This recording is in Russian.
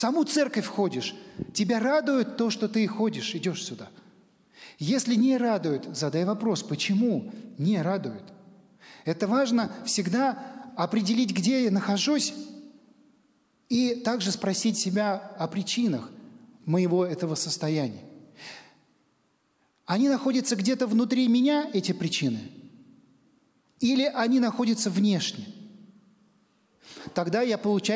саму церковь ходишь, тебя радует то, что ты ходишь, идешь сюда. Если не радует, задай вопрос, почему не радует. Это важно всегда определить, где я нахожусь, и также спросить себя о причинах моего этого состояния. Они находятся где-то внутри меня, эти причины, или они находятся внешне? Тогда я получаю